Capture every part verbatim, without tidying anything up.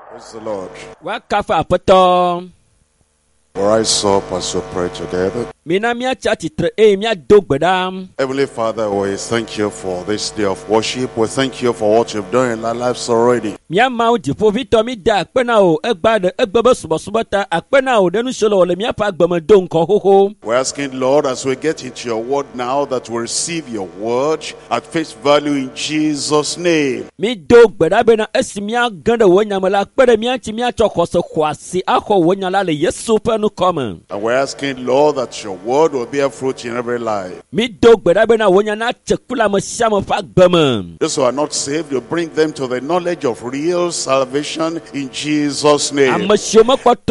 Praise the Lord. Wakafa apoto. Rise up as we pray together. Heavenly Father, we thank you for this day of worship. We thank you for what you've done in our lives already. We're asking, Lord, as we get into your word now, that we receive your word at face value in Jesus' name. And we're asking, Lord, that your word will bear fruit in every life. Those who are not saved, you bring them to the knowledge of real salvation in Jesus' name. And those of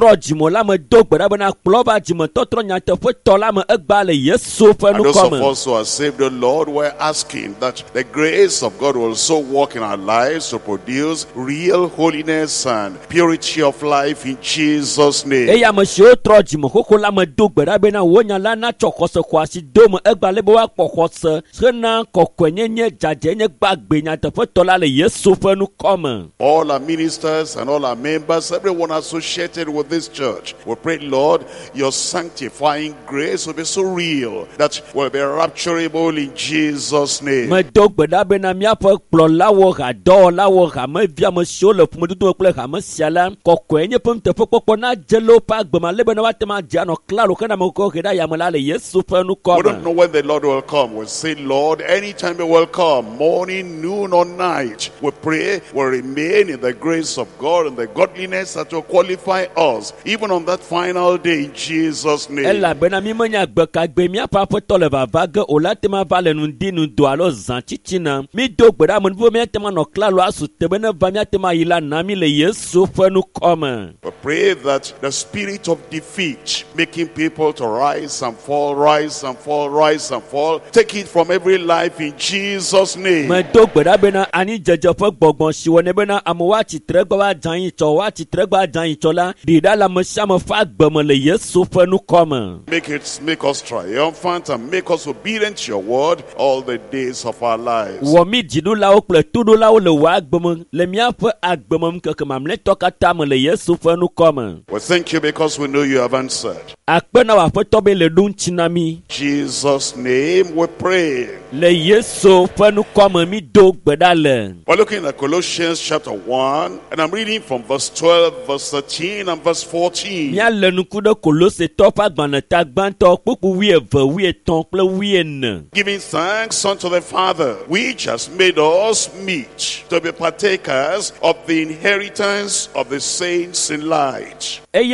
us who are saved, the Lord, we're asking that the grace of God will so work in our lives to produce real holiness and purity of life in Jesus' name. All our ministers and all our members, everyone associated with this church, we pray, Lord, your sanctifying grace will be so real that we'll be rapturable in Jesus' name. We don't know when the Lord will come. We say, Lord, anytime He will come, morning, noon, or night, we pray we'll remain in the grace of God and the godliness that will qualify us, even on that final day, in Jesus' name. We pray that the spirit of defeat, making people to rise and fall, rise and fall, rise and fall, take it from every life in Jesus' name. Make it make us triumphant and make us obedient to your word all the days of our lives. We thank you because we know you have answered. In Jesus' name we pray. We're looking at Colossians chapter one, and I'm reading from verse twelve, verse thirteen, and verse fourteen. Giving thanks unto the Father, which has made us meet to be partakers of the inheritance of the saints in light. In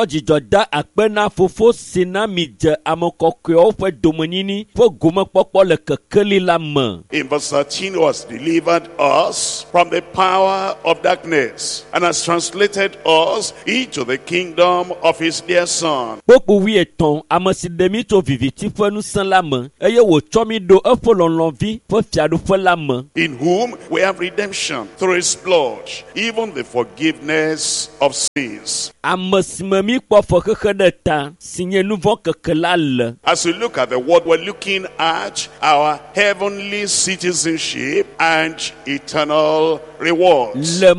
verse thirteen, who has delivered us from the power of darkness and has translated us into the kingdom of his dear Son. In whom we have redemption through his blood, even the forgiveness of sins. As we look at the word, we're looking at our heavenly citizenship and eternal rewards. If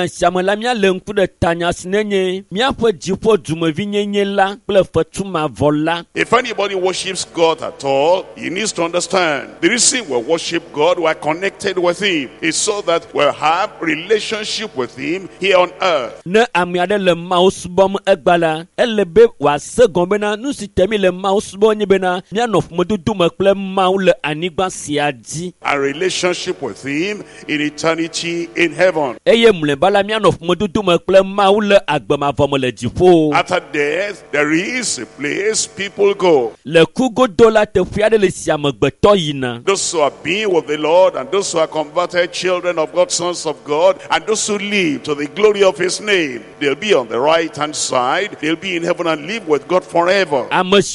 anybody worships God at all, he needs to understand the reason we worship God, we are connected with him, is so that we'll have relationship with him here on earth. A relationship with him in eternity in heaven. After death, there is a place people go. Those who have been with the Lord, and those who are converted children of God, sons of God, and those who live to the glory of his name, they'll be on the right hand side. They'll be in heaven and live with God forever.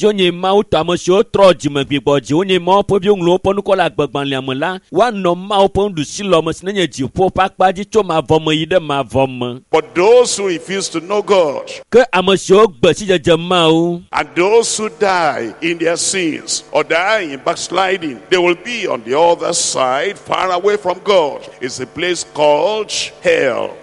But those who refuse to know God, and those who die in their sins or die in backsliding, they will be on the other side, far away from God. It's a place called hell.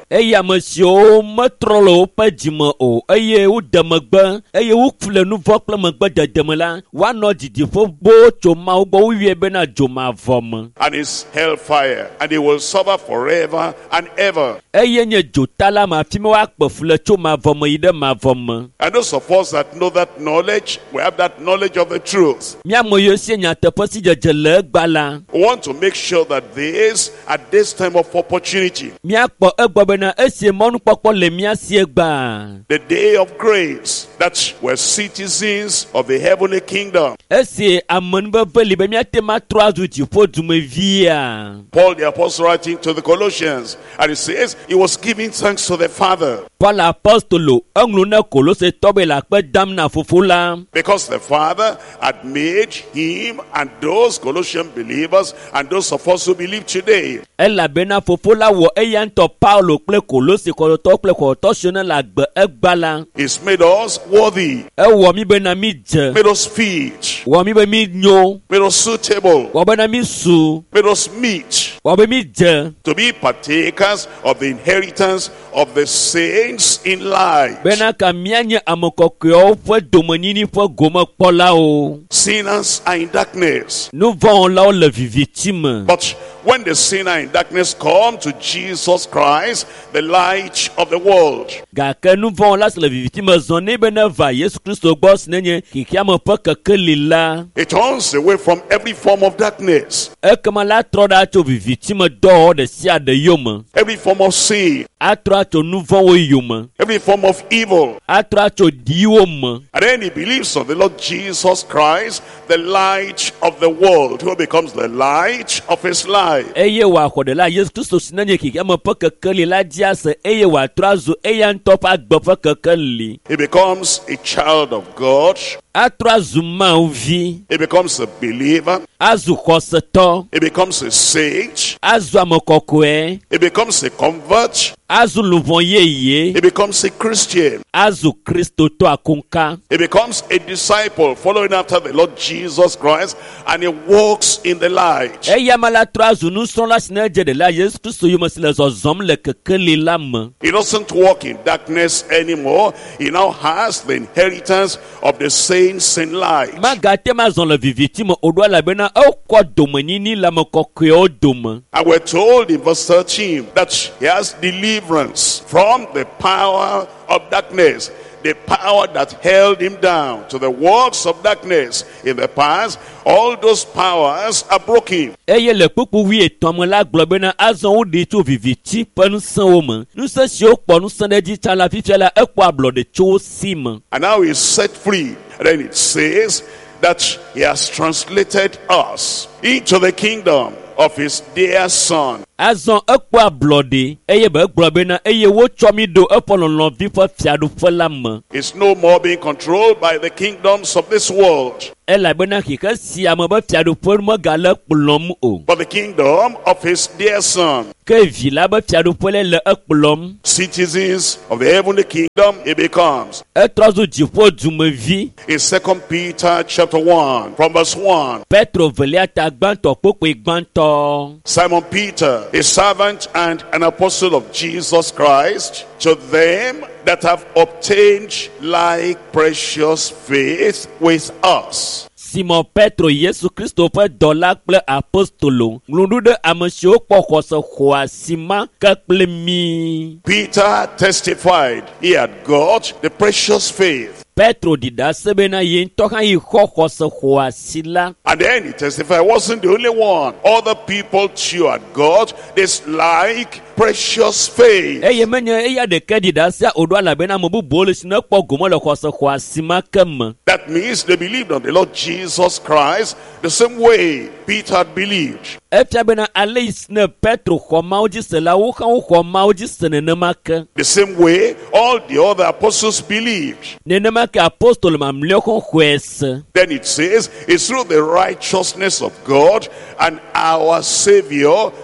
Eye ame siwo metrɔ le woƒe dzime o eye wode megbe eye woku le nu vɔ̃ kple megbedede me la woanɔ didiƒo boo tso Mawu gbɔ woyɔe bena dzomavɔ me. And it's hellfire, and they will suffer forever and ever. Eye nye dzota la me afi me woakpe fu le tso mavɔ me yi ɖe mavɔ me. And those of us that know that knowledge, we have that knowledge of the truth. Míame yiwo sie nyateƒe si dzedze le egba la. We want to make sure that this, at this time of opportunity, Míakpɔ egbɔ bena esi mɔnukpɔkpɔ le mía si egba. the day of grace, that we're citizens of the heavenly kingdom. Esi amenuveve li be míate ma trɔ azu dziƒo dumevia. Paul the apostle writing to the Colossians, and he says he was giving thanks to the Father Paul apostolo eŋlɔ ne Kolose tɔbe le akpe dam na fofo la. because the Father had made him and those Colossian believers and those of us who believe today. Elabena fofo la wɔ eya ŋutɔ Paulo kple Kolose kɔtɔtɔ kple xɔtɔ siwo ne le agbe egba la. He's made us worthy, Ewɔ mi bena mi dze. made us fit, Wɔ mi be mi nyo. made us suitable, Wɔ bena mi su. made us meet Wɔ be mi dze. to be partakers of the inheritance of the saints in light. Bena ka mianye ame kɔkɔewo ƒe domenyini ƒe gomekpɔlawo. Sinners are in darkness, Nu vɔ̃ wɔlawo le viviti me. but when the sinner in darkness come to Jesus Christ, the light of the world, Gake nu vɔ̃ wɔla si le viviti me zɔ ne be ne va Yesu Kristo gbɔ si nenye xexea me ƒe kekeli la. it turns away from every form of darkness, Ekema la trɔ ɖa tso viviti me dɔwɔwɔ ɖe sia ɖe yome. every form of sin, Atrɔ tso nu vɔ̃wo yome. every form of evil. Atrɔ tso diwo me. And then he believes on the Lord Jesus Christ, the light of the world, who becomes the light of his life. Eye wòaxɔ ɖe la Yesu Kristo si nenye xexea me ƒe kekeli la dzi ase eye wòatrɔ azu eya ŋutɔ ƒe agbe ƒe kekeli. He becomes a child of God. Atrɔ azu Mawu vi. He becomes a believer. Azu xɔsetɔ. He becomes a saint. Azu ame kɔkɔe. He becomes a convert. Azu luvɔ yeye. He becomes a Christian. Azu kristotɔ akonka. He becomes a disciple following after the Lord Jesus Christ, and he walks in the light. Eya me la trɔ azu nusrɔ̃la si ne dze ɖe la Yesu Kristo yome si le zɔzɔm le kekeli la me. He doesn't walk in darkness anymore. He now has the inheritance of the saints in light. Magate ma zɔ le viviti me o ɖo elabena ekɔ domenyini le ame kɔkɔewo dome. And we're told in verse thirteen that he has deliverance from the power of darkness, the power that held him down to the works of darkness in the past. All those powers are broken. Eye le kpukpu wi etɔ̃ me la gblɔ bena azɔ woɖi tso viviti ƒe ŋusẽwo me. Ŋusẽ siwo kpɔ ŋusẽ ɖe dzi tsã la fifia la ekpɔ ablɔɖe tso wo si me. And now he's set free. And then it says that he has translated us into the kingdom of his dear son. Azɔ ekpɔ ablɔɖe eye be egblɔ bena eye wotsɔ mi ɖo eƒe lɔlɔ̃vi ƒe fiaɖuƒe la me. It's no more being controlled by the kingdoms of this world, Elabena xixe sia me be fiaɖuƒe megale kplɔm o. but the kingdom of his dear son. Ke vi la be fiaɖuƒe le le ekplɔm. Citizens of the heavenly kingdom he becomes. Etrɔ zu dziƒo dumevi. In Second Peter chapter one, from verse one, Petro velia ta gbãtɔ kpokpoe gbãtɔ. Simon Peter, a servant and an apostle of Jesus Christ, to them that have obtained like precious faith with us. Simon Petro Yesu Kristo ƒe dɔla kple apostolo. Ŋlɔɖu ɖe ame siwo kpɔ xɔse xɔasi ma ke kple mi. Peter testified he had got the precious faith. Petro ɖiɖa se bena ye ŋutɔ hã yi xɔ xɔse xɔasi la. And then he testified, I wasn't the only one. Other people too had got this like precious faith. Eye menye eya ɖeke ɖiɖa sea o ɖo elabena ame bubuwo le si ne kpɔ gome le xɔse xɔasi ma ke me. That means they believed on the Lord Jesus Christ the same way Peter had believed. Efia bena ale yi si ne Petro xɔ Mawu dzi se la wo hã woxɔ Mawu dzi se nenema ke. The same way all the other apostles believed. Nenema ke apostolo mamlɛwo hã xɔe se. Then it says, it's through the righteousness of God and our Savior,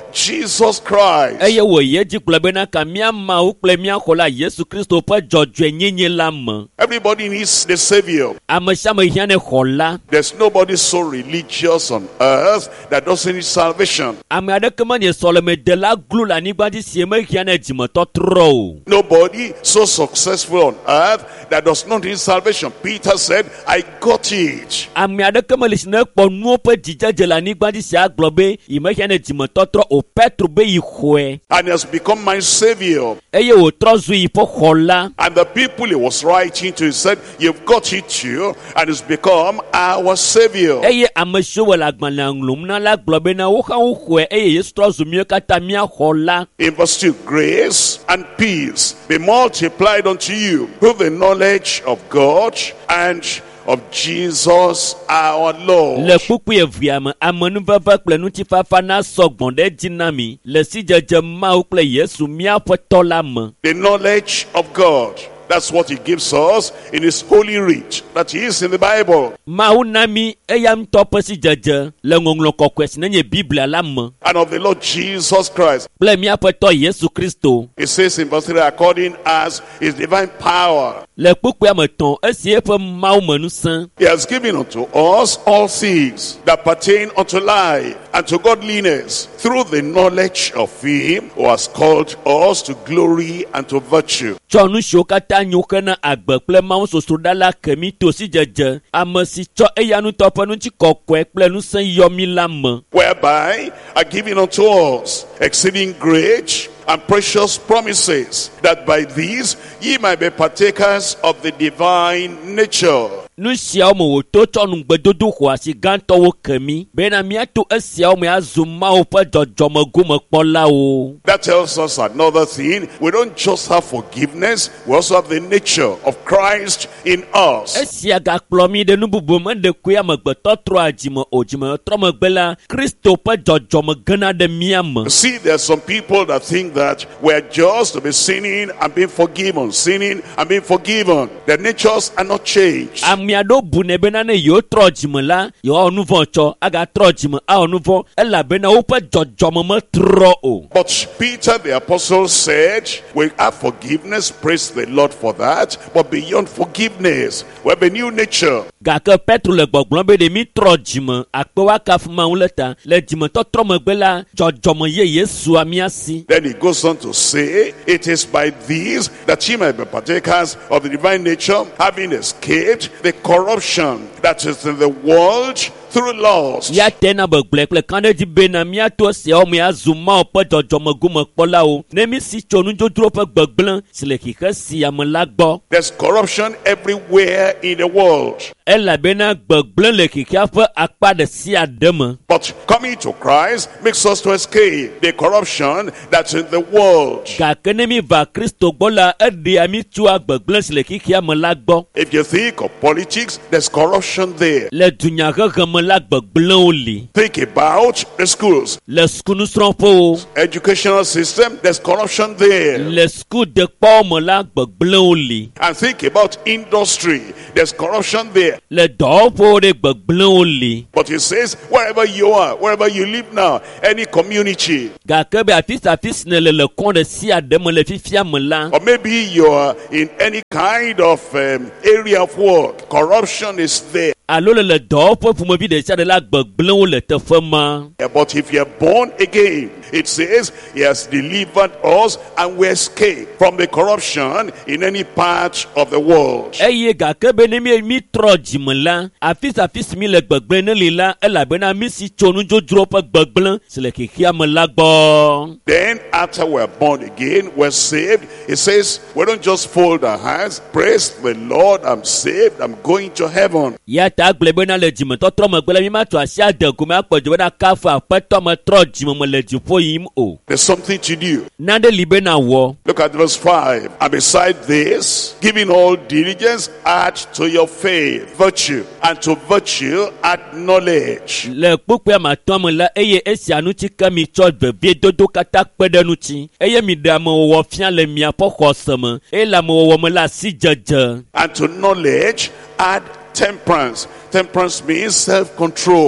Jesus Christ. eye wo ye dzi gblɔ bena ka mía mawu kple mía xɔ la Yesu Kristo ƒe dzɔdzɔenyenye la me. Everybody needs the Savior. Ame sia ame hiã ne xɔ la. There's nobody so religious on earth that doesn't need salvation. Ame aɖeke menye sɔlemedela glu le anyigba dzi si mehiã ne dzimetɔtrɔ o. Nobody so successful on earth that does not need salvation. Peter said, I got it. Ame aɖeke mele si ne kpɔ nuwo ƒe dzidzedze le anyigba dzi si agblɔ be yi mehiã ne dzimetɔtrɔ o. Petro be yi xɔe. And he has become my Savior. Eye wòtrɔ zu yi ƒe xɔ la. And the people he was writing to, he said, you've got it too, and it's become our Savior. Eye ame siwo wɔ le agbalẽa ŋlɔm na la gblɔ bena wo hã wo xɔe eye Yesu trɔ zu míawo katã mía xɔ la. In verse two, grace and peace be multiplied unto you through the knowledge of God and of Jesus our Lord. Le kpukpu evia me amenuveve kple ŋutifafa na sɔgbɔn ɖe dzi na mi le sidzedze Mawu kple Yesu míaƒe tɔ la me. The knowledge of God. That's what he gives us in his holy writ that he is in the Bible. Mawu na mi eya ŋutɔ ƒe sidzedze le ŋɔŋlɔ kɔkɔe si nenye Biblia la me. And of the Lord Jesus Christ. Kple míaƒe tɔ Yesu Kristo. It says in verse three, according as his divine power. Le kpukpua me tɔn esi eƒe Mawu me nusẽ. He has given unto us all things that pertain unto life and to godliness through the knowledge of him who has called us to glory and to virtue. Tsɔ nu siwo katã nyo xe na agbe kple Mawu sosoɖa la ke mi to sidzedze ame si tsɔ eya ŋutɔ ƒe ŋutikɔkɔe kple ŋusẽ yɔ mi la me. Whereby are given unto us exceeding great and precious promises, that by these ye might be partakers of the divine nature. Nu siawo me wòto tsɔ nugbedodo xɔasi gãtɔwo ke mi bena míato esiawo me azu Mawu ƒe dzɔdzɔmegomekpɔlawo. That tells us another thing. We don't just have forgiveness, we also have the nature of Christ in us. Esia gakplɔ mi ɖe nu bubu me ɖekoe amegbetɔ trɔa dzime o dzimetrɔ megbe la Kristo ƒe dzɔdzɔme gena ɖe mía me. See, there are some people that think that we're just to be sinning and being forgiven, sinning and being forgiven. Their natures are not changed. Ame aɖewo bu ne bena ne yewo trɔ dzime la yewoawɔ nu vɔ tsɔ agatrɔ dzime awɔ nu vɔ elabena woƒe dzɔdzɔme metrɔ o. But Peter the apostle said, we have forgiveness, praise the Lord for that, but beyond forgiveness, we have a new nature. Gake Petro le gbɔgblɔm be ɖe mi trɔ dzime akpe wakafu Mawu le ta le dzimetɔtrɔ megbe la dzɔdzɔme yeye sua mía si. Then he goes on to say, it is by these that ye might be partakers of the divine nature, having escaped the corruption that is in the world through lust. Ya tena begble kple kanɖedzi bena míato esiawo me azu Mawu ƒe dzɔdzɔmegomekpɔlawo ne mi si tso nudzrodzro ƒe gbegblẽ si le xixe sia me la gbɔ. There's corruption everywhere in the world. Elabena gbegblẽ le xixea ƒe akpa ɖe sia ɖe me. But coming to Christ makes us to escape the corruption that's in the world. Gake ne mi va Kristo gbɔ la eɖea mi tsoa gbegblẽ si le xixea me la gbɔ. If you think of politics, there's corruption there. Le dunyahehe me la gbegblẽwo li. Think about the schools. Le sukunusrɔ̃ƒewo. Educational system, there's corruption there. Le sukudekpɔwo me la gbegblẽwo li. And think about industry, there's corruption there. Le dɔwɔƒewo ɖe gbegblẽwo li. But he says, wherever you are, wherever you live now, any community. Gake be afi sia afi si ne le le kɔn ɖe sia ɖe me le fifia me la. Or maybe you are in any kind of um, area of work, corruption is there. Alo le le dɔwɔƒe ƒomevi ɖe sia ɖe la gbegblẽwo le teƒe ma. Yeah, but if you are born again, it says he has delivered us and we escape from the corruption in any part of the world. Eye gake be ne mi mi trɔ dzime la afi sia afi si mi le gbegblẽ ne li la elabena mi si tso nudzodzro ƒe gbegblẽ si le xixea me la gbɔ. Then after we are born again, we're saved. It says we don't just fold our hands, praise the Lord, I'm saved, I'm going to heaven. Ya ta gblẽ bena le dzimetɔtrɔ megbe la mi ma tso asi ade gome akpɔ dzi bena kafu aƒetɔ me trɔ dzime me le dziƒo yim o. There's something to do. Naɖe li bena wɔ. Look at verse five. And beside this, giving all diligence, add to your faith virtue, and to virtue add knowledge. Le kpukpea ma tɔn me la eye esia ŋuti ke mi tsɔ vevie dodo katã kpe ɖe ŋuti eye mi ɖe amewɔwɔ fia le miaƒe xɔse me eye le amewɔwɔ me la asi dzedze. And to knowledge add temperance. Temperance means self-control.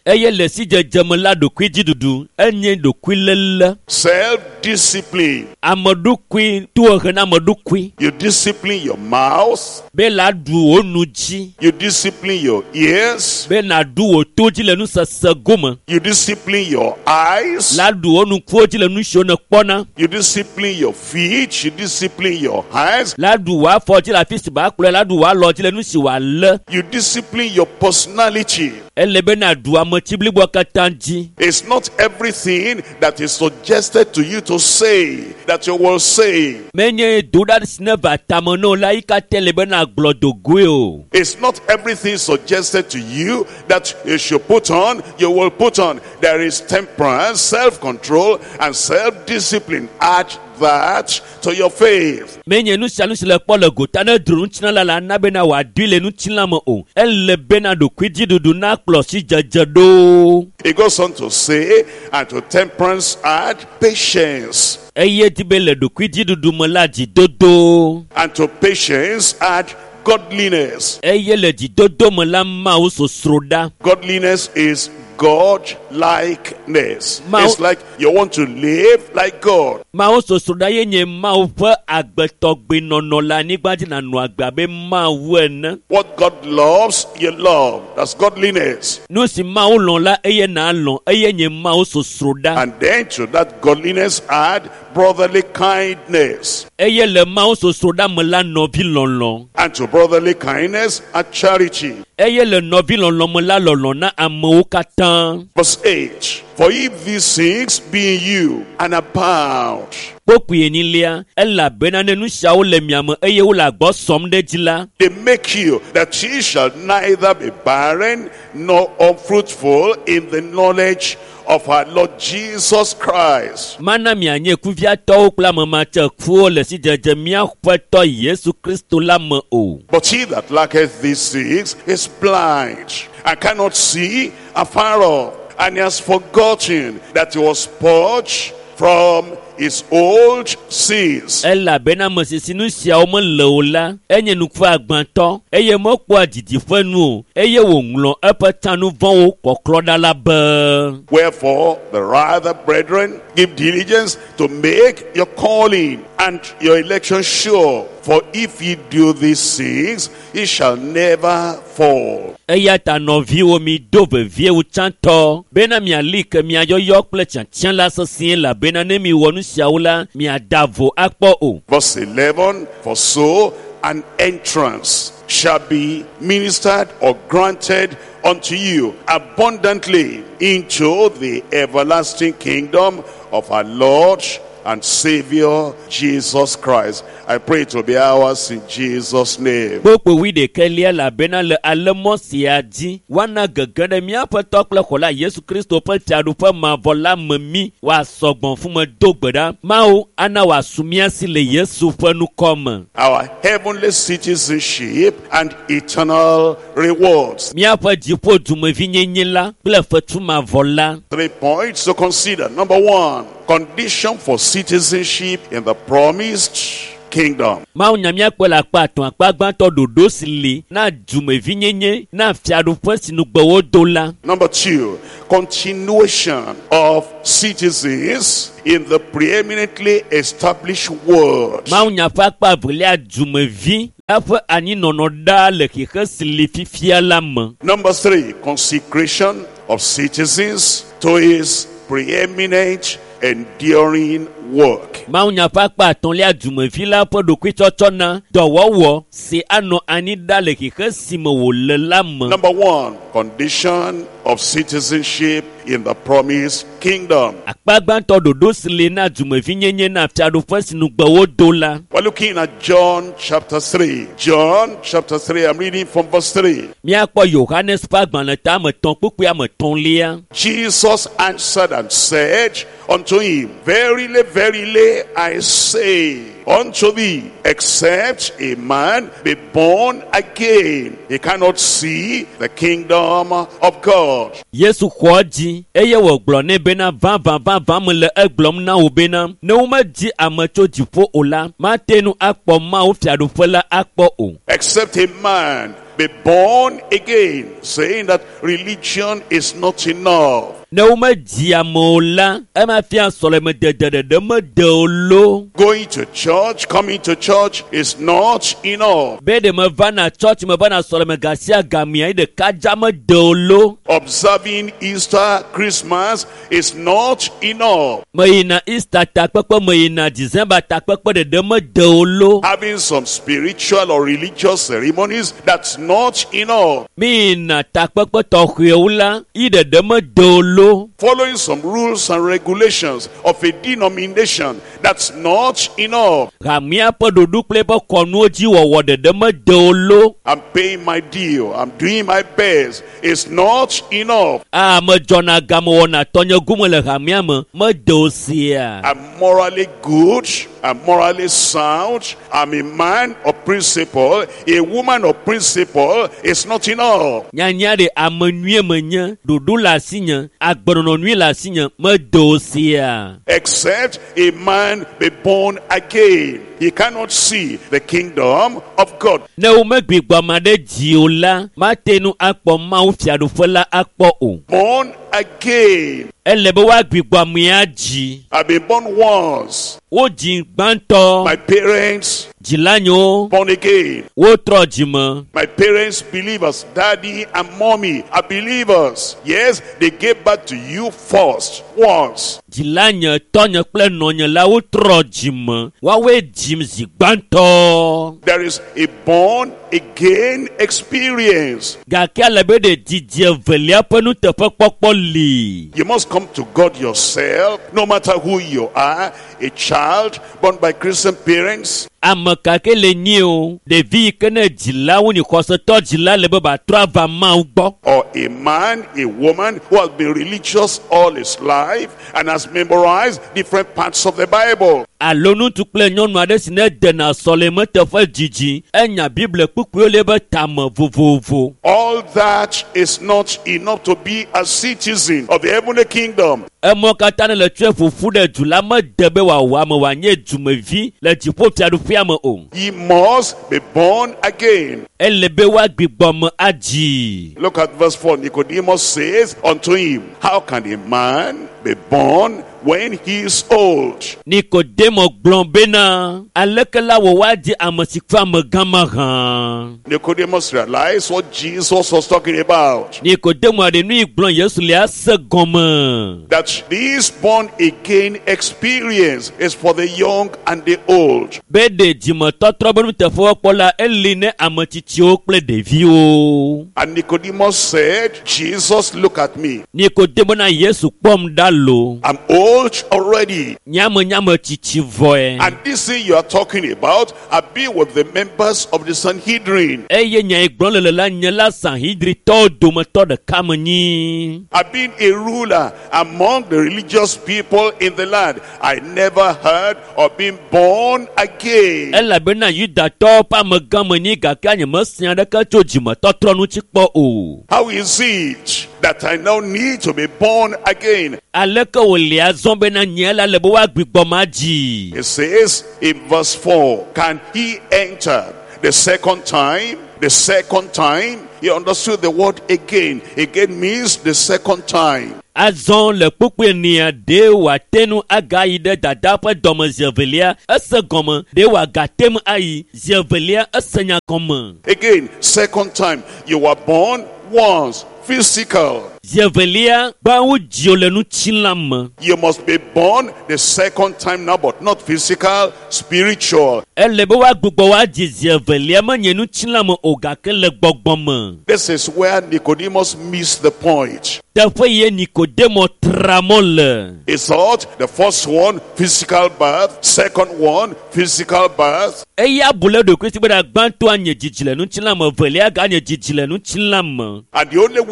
eye le si dzedzeme la ɖokui dziɖuɖu enye ɖokui léle. Self-discipline. Ameɖokui to he na ameɖokui. You discipline your mouth. Be la ɖu wo nu dzi. You discipline your ears. Be na ɖu wo to dzi le nu sese gome. You discipline your eyes. La ɖu wo nukuwo dzi le nu siwo ne kpɔna. You discipline your feet. You discipline your hands. La ɖu wo afɔ dzi le afi si ba kplɔe. La ɖu wo alɔ dzi le nu si wo alé. You discipline your personality. Ele be na ɖu ametsi blibo katã dzi. It's not everything that is suggested to you to say that you will say. Menye doɖa si ne va tame no la yi katã le be na gblɔ do goe o. It's not everything suggested to you that you should put on, you will put on. There is temperance, self-control, and self-discipline. Add that to your faith. Menye nu sia nu si le kpɔ le gota ne dro ŋutsina la la na be na wòaɖui le nutsila me o. Ele be na ɖokui dziɖuɖu na kplɔ si dzedze ɖo. It goes on to say, and to temperance add patience. Eye di be le ɖokui dziɖuɖu me la dzidodo. And to patience add godliness. Eye le dzidodo me la mawo sosro ɖa. Godliness is God-likeness. Ma- It's like you want to live like God. Mawo sosro ɖa ye nye mawo ƒe agbetɔgbenɔnɔ le anyigba dzi nanɔ agbe abe mawo ene. What God loves, you love. That's godliness. Nu si mawo lɔ̃ la eye na lɔ̃ eye nye mawo sosro ɖa. And then to that godliness add brotherly kindness. Eye le mawo sosro ɖa me la nɔvi lɔlɔ. And to brotherly kindness add charity. Eye le nɔvi lɔlɔ me la lɔlɔ na amewo katã. Verse eight. For if these things be in you and abound, Kpokpui enilia elabena ne nu siawo le mia me eye wole agbɔ sɔm ɖe dzi la. they make you that ye shall neither be barren nor unfruitful in the knowledge of our Lord Jesus Christ. Mana mianye kuviatɔwo kple amematsefuwo le si dzedze míaƒe tɔ Yesu Kristo la me o. But he that lacketh these things is blind, and cannot see afar off, and he has forgotten that he was purged from his old sins. Elabena mesisi nu siawo mele o la, enye nuku agbãtɔ, eye mekpɔa didi ƒe nu o, eye wòŋlɔ eƒe tanu vɔ̃wo kɔklɔ ɖa la be. Wherefore, the rather, brethren, give diligence to make your calling and your election sure. For if ye do these things, ye shall never fall. Eya ta nɔviwo mi do vevie wu tsãtɔ, bena miali ke miayɔyɔ kple tiatia la sesĩe labena ne miwɔ nu siawo la, miada vo akpɔ o. Verse eleven, for so an entrance shall be ministered or granted unto you abundantly into the everlasting kingdom of our Lord and Savior Jesus Christ. I pray it will be ours in Jesus' name. Kpokpo wi ɖeke lia labena le ale mɔ sia dzi, woana gege ɖe míaƒe tɔ kple xɔla Yesu Kristo ƒe fiaɖuƒe mavɔ la me mi wòasɔgbɔn fu me do gbe ɖa. Mawo ana wòasu mía si le Yesu ƒe nukɔ me. Our heavenly citizenship and eternal rewards. Míaƒe dziƒo dumevi nyenye la kple fetu mavɔ la. Three points to consider. Number one, condition for citizenship in the promised kingdom. Mawu nya míakpɔ le akpa atɔ̃ akpa gbãtɔ ɖoɖo si li na dumevi nyenye na fiaɖuƒe si nugbewo do la. Number two, continuation of citizens in the preeminently established world. Mawu nya ƒe akpa evelia dumevi la ƒe anyinɔnɔ ɖa le xixe si li fifia la me. Number three, consecration of citizens to his preeminent enduring work. Mawu nya ƒe akpa atɔ̃lia dumevi la ƒe ɖokuitsɔtsɔ na dɔwɔwɔ si anɔ anyi ɖa le xixe si me wòle la me. Number one, condition of citizenship in the promised kingdom. Akpa gbãtɔ ɖoɖo si li na dumevi nyenye na fiaɖuƒe si nugbewo do la. We're looking at John chapter three. John chapter three, I'm reading from verse three. Míakpɔ Yohanes ƒe agbalẽ ta ame tɔ̃ kpukpui ame tɔ̃lia. Jesus answered and said unto him, Verily, verily, I say unto thee, except a man be born again, he cannot see the kingdom of God. Yesu xɔ dzi eye wògblɔ nɛ bena vavavava mele egblɔm na wò bena ne womedzi ame tso dziƒo o la, mate nu akpɔ Mawu fiaɖuƒe la akpɔ o. Except a man be born again, saying that religion is not enough. Ne uma diamola, ema fian soleme de de de de me deolo. Going to church, coming to church is not enough. Be de me vana church me vana soleme gasia gamia de kaja me deolo. Observing Easter, Christmas is not enough. Me ina Easter takpekpe, me ina December takpekpe de de me deolo. Having some spiritual or religious ceremonies, that's not enough. Me ina takpekpe tohweula, ide de me deolo. Following some rules and regulations of a denomination, that's not enough. Gamia po dudu plepo konuoji wo de de me deolo. I'm paying my due, I'm doing my best, it's not enough. Ah, me jona gamo wona tonyo gumele gamia me me dosia. I'm morally good, I'm morally sound, I'm a man of principle, a woman of principle, it's not enough. Nyanya de amenue menye dudu la sinya agbono nui la sinya me dosia. Except a man be born again, he cannot see the kingdom of God. Ne o me gbigba ma de jiola ma tenu akpo ma o fiadu fola akpo o. Born again. Elebe wa gbigba mi aji. I've been born once. O jin gbanto. My parents Jilanyo. born again. O trojima. My parents believers, daddy and mommy are believers. Yes, they gave birth to you first, once. Jilanya tonya kple nonya la o trojima. Wa we jim zi gbanto. There is a born again experience. Ga ke lebe de jije velia penu te pokpokpo li. You must come to God yourself, no matter who you are, a child born by Christian parents, Amaka ke le ni o. De vi kene jila woni kose to jila lebe ba trava ma ugbo. or a man, a woman who has been religious all his life and has memorized different parts of the Bible. Alonu tukple nyɔnu aɖe si ne dena sɔleme teƒe dzidzi enya bible kpukpuiwo le be tame vovovo. All that is not enough to be a citizen of the heavenly kingdom. Emɔ katã ne le tue ƒoƒu ɖe du la mede be wòawɔ ame wòanye dumevi le dziƒofiaɖuƒea me o. He must be born again. Ele be woagbigbɔ me adzi. Look at verse four. Nicodemus says unto him, how can a man be born when he is old? Nikodemo gblɔ bena aleke la wò woadi ame si ƒe amegãma hã. Nicodemus realized what Jesus was talking about. Nikodemo aɖe nu yi gblɔm Yesu le ase gɔme. That this born again experience is for the young and the old. Be de dzimetɔtrɔ be nuteƒe wɔkpɔ la eli ne ame tsitsiwo kple ɖeviwo. And Nicodemus said, Jesus, look at me. Nikodemo na Yesu kpɔm ɖa lo. I'm old already. Nyame nyame tsitsi vɔe. And this thing you are talking about, I've been with the members of the Sanhedrin. Eye nya yi gblɔm lele la nye la Sanhedritɔwo dometɔ ɖeka me nyi. I've been a ruler among the religious people in the land. I never heard of being born again. Elabena Yudatɔwo ƒe amegã me nyi gake nye mesia ɖeke tso dzimetɔtrɔ ŋuti kpɔ o. How is it that I now need to be born again? Aleke wòle azɔ bena nye la le be woagbigbɔ ma dzi. It says in verse four, can he enter the second time? The second time, he understood the word again. Again means the second time. Azɔ le kpukpui nia de wòate nu agayi ɖe dada ƒe dɔme zi evelia ese gɔme de wòagate mu ayi zi evelia ese nya gɔme. Again, second time, you were born once, physical. Zi evelia gbawo dziwo le nu tsilam me. You must be born the second time now, but not physical, spiritual. Ele be woagbugbɔ woadzi zi evelia menye nu tsilam me o gake le gbɔgbɔ me. This is where Nicodemus missed the point. Teƒe ye Nikodemo tra mɔ le. He thought the first one, physical birth, second one, physical birth. Eya bule ɖokui si be ɖe gbãtɔa nye dzidzi le nu tsilam me, evelia ga nye dzidzi le nu tsilam me. And the only way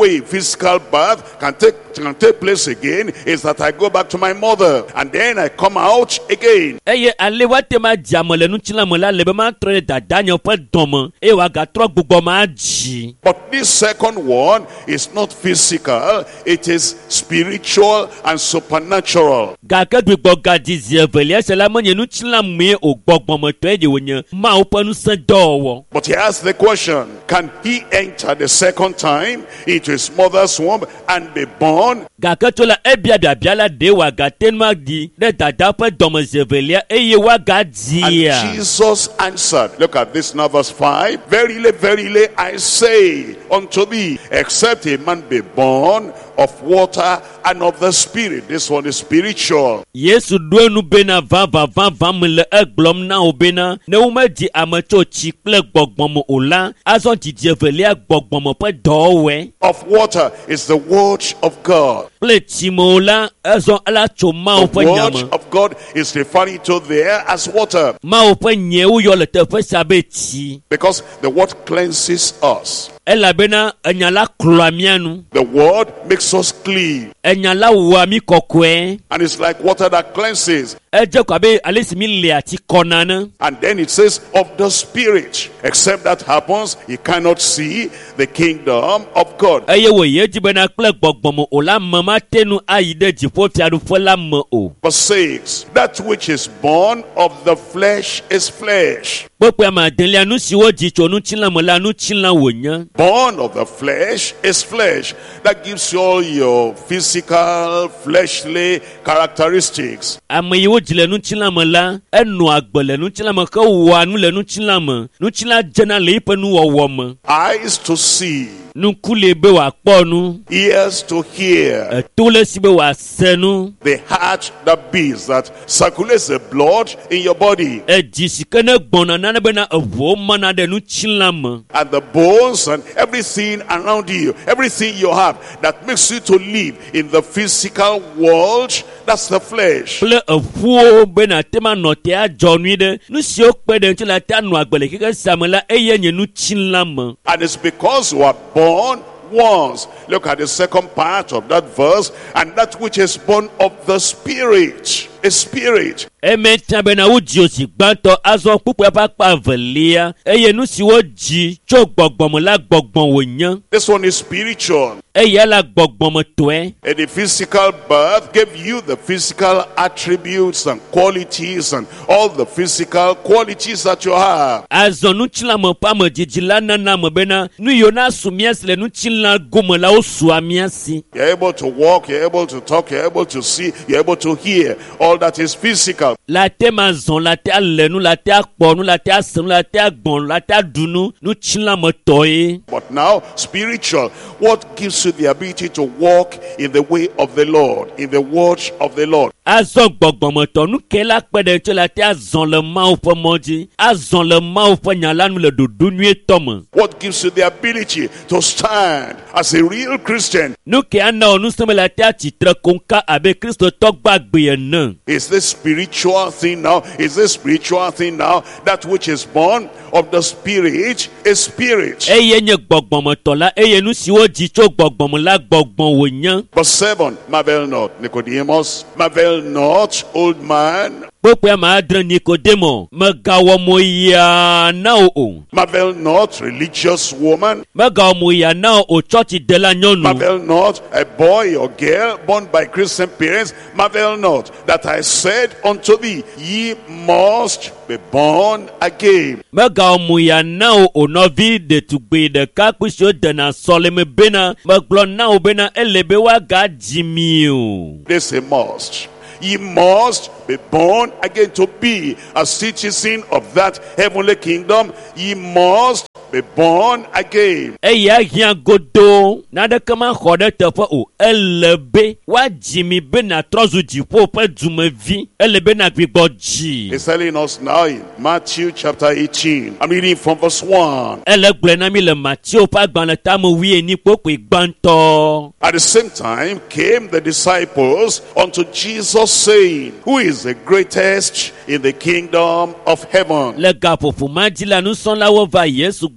way physical birth can take can take place again is that I go back to my mother and then I come out again. Eye ale wa te ma jamo le nu chila mo la le be ma tre dada yan pe domo e wa ga tro gbogbo ma ji. But this second one is not physical, it is spiritual and supernatural. Ga ke gbogbo ga di zevele se la mo nu chila me o gbogbo mo to e de wonya ma o panu san do. But he asked the question, can he enter the second time into his mother's womb and be born? Ga ke to la e bia bia bia la de wa ga ten ma di de dada pe domo zevele e ye wa ga di. And Jesus answered, look at this now verse five, verily, verily, I say unto thee, except a man be born of water and of the Spirit. This one is spiritual. Yesu do nu bena va va va va me le eglom na obena ne u me di amacho chi kple gbogbom ola azon di dievelia gbogbom pe dowe. Of water is the word of God. Ple chimola azon ala cho ma o pe The word nyama. of God is referring to there as water. Ma o pe nye u yo le te fe sabe chi. Because the word cleanses us. Ela bena enyala kloamianu. The word makes us clean. Enyala wa mi kokwe. And it's like water that cleanses. Eje kwa be alesi mi le ati konana. And then it says of the Spirit. Except that happens, you cannot see the kingdom of God. Eye wo ye di bena kple gbogbom ola mama tenu ayide jifo fiadu fola mo o. Verse six, that which is born of the flesh is flesh. Popo ma denle anu siwo ji chonu chila mo la nu chila wonya. Born of the flesh is flesh. That gives you all your physical, fleshly characteristics. Amayiwo jile nu chila mo la enu agbele nu chila mo ko wa nu le nu chila mo nu chila jena le ipe nu wo mo. Eyes to see, Nu kule be wa ponu. ears to hear, Tole sibe wa senu. the heart that beats, that circulates the blood in your body, E jisikene gbona na be na evo mana de nu chila mo. and the bones and everything around you, everything you have that makes you to live in the physical world. That's the flesh. Ple efuo be na tema no te a jonu de nu si o pe de chila ta nu agbele kike samela eye nye nu chila mo. And it's because you are born once. Look at the second part of that verse. And that which is born of the Spirit is spirit. Eme tabe na uji osi gbanto azo pupu pa pa velia eye nu si wo ji cho gbogbom la gbogbom wonyan This one is spiritual. eye la gbogbom to e And the physical birth gave you the physical attributes and qualities and all the physical qualities that you have. azo nu chila mo pa mo jijila na na mo bena nu yo na sumias le nu chila gomo la osu amiasi. You're able to walk, you're able to talk, you're able to see, you're able to hear. All that is physical. La te mazon la te alenu la te akponu la te asenu la te agbon la te adunu nu chila mo to e. But now, spiritual, what gives you the ability to walk in the way of the Lord, in the word of the Lord? Azo gbogbom to nu ke la pe de la te azon le ma o fo moji azon le ma o fo nyala nu le dodo nu etomo. What gives you the ability to stand as a real Christian? Nu ke ana onu seme la te atitre konka abe Kristo to gbagbe na. Is this spiritual thing now? Is this spiritual thing now? That which is born of the Spirit is spirit. Eye nye gbogbom to la eye nu si wo ji cho gbogbom la gbogbom wonyan. Verse seven, marvel not, Nicodemus, marvel not, old man, Popo ma adre Nikodemo me gawo mo ya na o. marvel not, religious woman, Me gawo mo ya na o church de la nyonu. marvel not, a boy or girl born by Christian parents, marvel not, that I said unto thee, ye must be born again. Me gawo mo ya na o novi de tugbe de ka kusho de na sole me bena me glo na o bena elebe wa ga jimi o. This a must. Ye must be born again to be a citizen of that heavenly kingdom. Ye must be born again. Eya hian godo na de kama khode tefa o elebe wa jimi be na trozu jipo pe dumevi elebe na gbigbo ji. He's telling us now in Matthew chapter eighteen. I'm reading from verse one. Elegble na mi le Matthew pa gban le ta mo wi eni popo igbanto. At the same time came the disciples unto Jesus, saying, who is the greatest in the kingdom of heaven? Le gapo fu majila nu son la wo va Yesu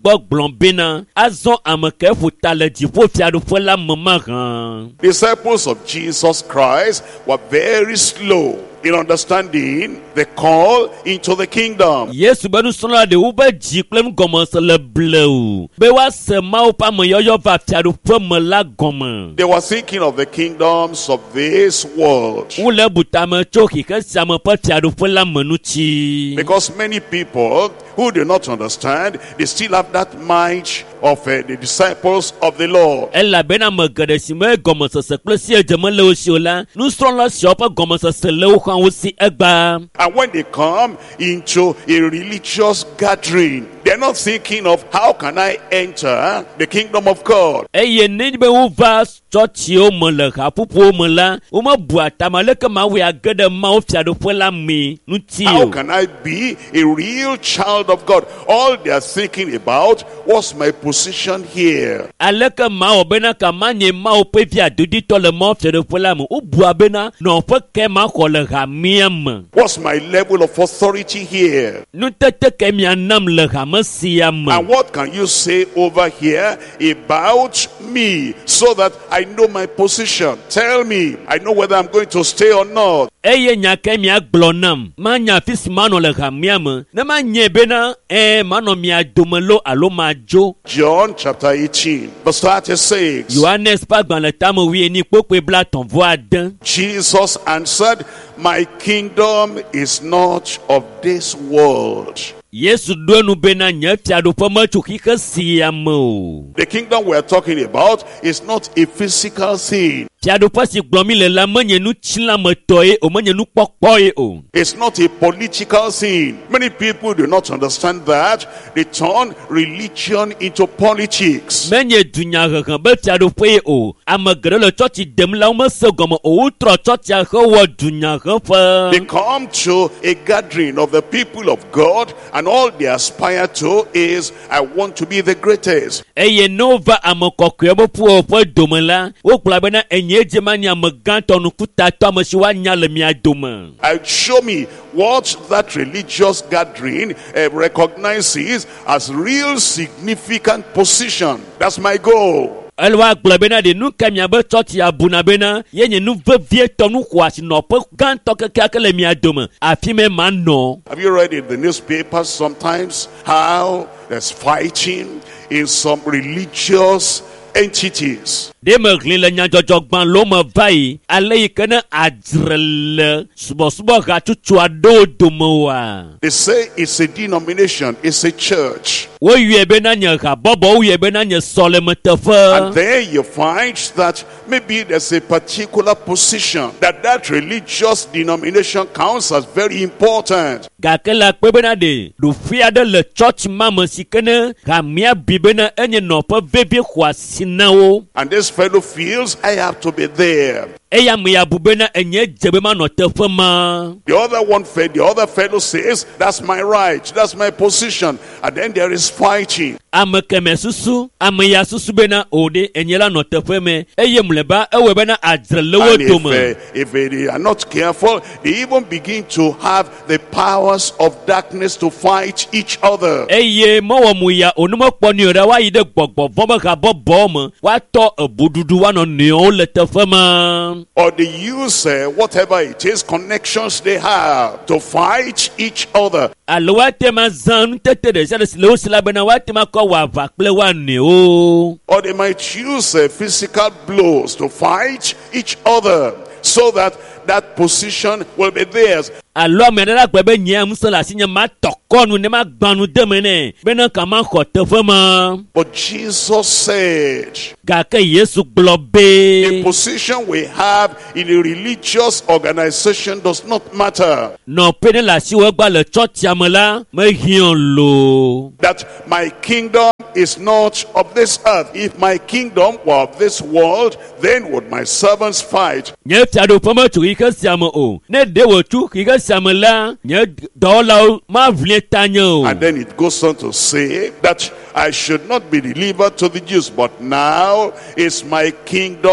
gbɔ gblɔm bena azɔ ame ke ƒo ta le dziƒofiaɖuƒe la me mahã. Disciples of Jesus Christ were very slow in understanding the call into the kingdom. Yesu be nusrɔ̃la ɖewo be dzi kple nugɔmese le bleu be woase Mawu ƒe ameyɔyɔ va fiaɖuƒe me la gɔme. They were thinking of the kingdoms of this world. Wole butame tso xixe sia me ƒe fiaɖuƒe la me nutsi. Because many people who do not understand, they still have that mind of uh, the disciples of the Lord. Elabena ame geɖe si me gɔmesese kple si edzeme le wo si o la, nusrɔ̃la siawo ƒe gɔmesese le wo xɔ wo si egba. And when they come into a religious gathering, they're not thinking of how can I enter the kingdom of God. Eye ne be wova tsɔtsiwo me le haƒoƒowo me la, womebu atama leke Mawu age ɖe Mawu fiaɖuƒe la me nuti How o. can I be a real child of God? All they are thinking about was my position here. Aleke Mawu bena kama nye Mawu ƒe fia doditɔ le Mawu fiaɖuƒe la me, wobua bena nɔƒe ke ma xɔ le hamea me. What's my level of authority here? Nutete ke mianam le hame sia me. And what can you say over here about me so that I know my position? Tell me, I know whether I'm going to stay or not. Eye nya ke miagblɔ nam, manya afi si manɔ le hamea me, ne manye bena eh manɔ mia dome lo alo madzo. John chapter eighteen, verse thirty-six. Yohanes ƒe agbalẽ tame wuienyi kpokpe blaetɔ̃ vɔ ade. Jesus answered, my kingdom is not of this world. Yesu ɖo enu bena nye fiaɖuƒe metso xixe sia me o. The kingdom we are talking about is not a physical thing. Fiaɖuƒe si gblɔm mi le la menye nu tsilametɔe o, menye nu kpɔkpɔe o. It's not a political thing. Many people do not understand that. They turn religion into politics. Menye dunyahehe be fiaɖuƒe o. Ame geɖe le tsɔtsi dem la womese gɔme o, wotrɔ tsɔtsia hewɔ dunyaheƒe. They come to a gathering of the people of God and all they aspire to is, I want to be the greatest. Eye ne wova ame kɔkɔe be ƒuwo ƒe dome la, wogblɔ bena enye edze manye ame gãtɔ nukutatɔ ame si woanya le mia dome. Uh, show me what that religious gathering uh, recognizes as real significant position. That's my goal. Elwa gblɔ bena de nu ka miabe tsɔtsi abuna bena ye nye nu vevie tɔ nu xɔasi nɔƒe gãtɔ kekeake le mia dome afi me manɔ. Have you read in the newspapers sometimes how there's fighting in some religious entities? De me hlĩ le nyadzɔdzɔgbalẽwo me va yi ale yi ke ne adzre le subɔsubɔ hatsotso aɖewo dome oa. They say it's a denomination, it's a church. Woyɔe bena nye habɔbɔ, woyɔe bena nye sɔleme And teƒe. then you find that maybe there's a particular position that that religious denomination counts as very important. Gake le akpe bena de ɖoƒe aɖe le tsɔtsi ma me si ke ne hamea bi bena enye nɔƒe vevie xɔasi na wo. And this fellow feels, I have to be there. Eya ame ya bu bena enye dze be manɔ teƒe ma. The other one, fe- the other fellow says, that's my right, that's my position. And then there is fighting. Ame keme susu, ame ya susu bena o de enye la nɔ teƒe me. Eye mleba ewe bena adzre le wo And if, dome. uh, if they are not careful, they even begin to have the powers of darkness to fight each other. Eye mɔwɔ mu ya onumekpɔ ni o ɖe woayi ɖe gbɔgbɔ vɔ be habɔbɔ me woatɔ ebuɖuɖu woanɔ nɔewo le teƒe ma. Or they use uh, whatever it is, connections they have to fight each other. Alo woate ma zã nutete ɖe sia ɖe si le wo si la bena woate ma kɔ wɔ aʋa kple woanɔewo. Or they might use uh, physical blows to fight each other so that that position will be theirs. Alo ame ɖe la gbe be nye ŋusẽ le asi nye ma tɔ kɔnu ne ma gbanu de me nɛ bena kama xɔ teƒe ma. But Jesus said, Gake Yesu gblɔ the be position we have in a religious organization does not matter. nɔƒe ne le asiwɔ gba le tsɔtsia me la mehiã lo. That my kingdom is not of this earth. If my kingdom were of this world, then would my servants fight. Nye fiaɖuƒe metso xixe sia me o. Ne ɖe wòtsu xixe sia me la, nye dɔwɔlawo maʋli tanye o. And then it goes on to say that I should not be delivered to the Jews, but now is my kingdom